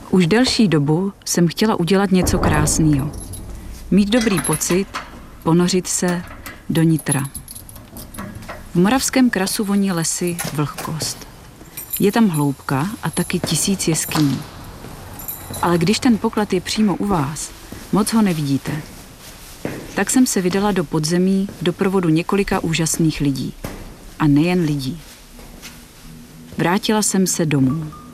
Už delší dobu jsem chtěla udělat něco krásného. Mít dobrý pocit, ponořit se do nitra. V moravském krasu voní lesy vlhkost. Je tam hloubka a taky 1000 jeskyní. Ale když ten poklad je přímo u vás, moc ho nevidíte. Tak jsem se vydala do podzemí v doprovodu několika úžasných lidí. A nejen lidí. Vrátila jsem se domů.